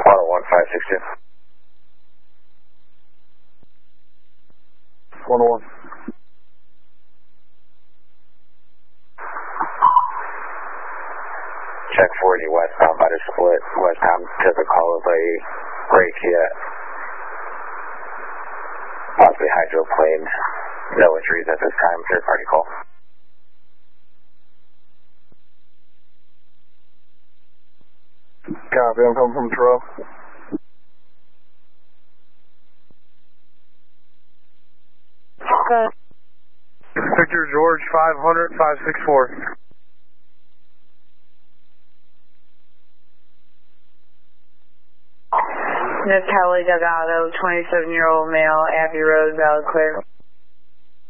101562. 101. Check 40 westbound by the split. Westbound took a call of a brachial, possibly hydroplane. No injuries at this time. Third party call. Copy, I'm coming from Terrell. Okay. Victor George 500 564. Natalie Delgado, 27-year-old male, Abbey Road, Valley Clear.